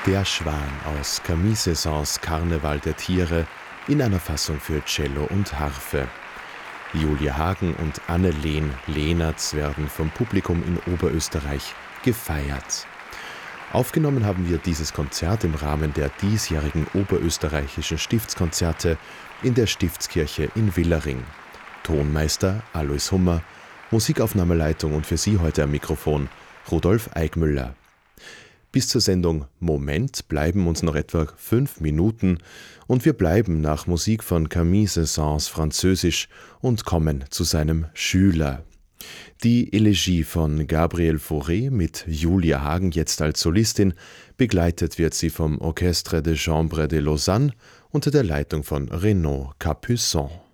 Der Schwan aus Camille Saint-Saëns Karneval der Tiere in einer Fassung für Cello und Harfe. Julia Hagen und Anne-Leen Lehnertz werden vom Publikum in Oberösterreich gefeiert. Aufgenommen haben wir dieses Konzert im Rahmen der diesjährigen oberösterreichischen Stiftskonzerte in der Stiftskirche in Willering. Tonmeister Alois Hummer, Musikaufnahmeleitung und für Sie heute am Mikrofon Rudolf Eigmüller. Bis zur Sendung Moment bleiben uns noch etwa 5 Minuten und wir bleiben nach Musik von Camille Saint-Saëns Französisch und kommen zu seinem Schüler. Die Elegie von Gabriel Fauré mit Julia Hagen jetzt als Solistin, begleitet wird sie vom Orchestre de Chambre de Lausanne unter der Leitung von Renaud Capuçon.